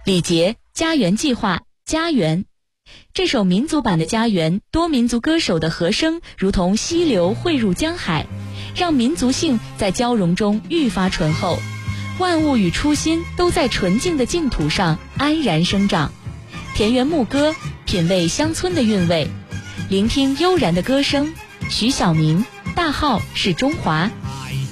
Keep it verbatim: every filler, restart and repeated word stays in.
李杰《家园计划》家园。这首民族版的《家园》，多民族歌手的和声如同溪流汇入江海，让民族性在交融中愈发醇厚，万物与初心都在纯净的净土上安然生长。田园牧歌，品味乡村的韵味，聆听悠然的歌声。徐小明，大号是中华。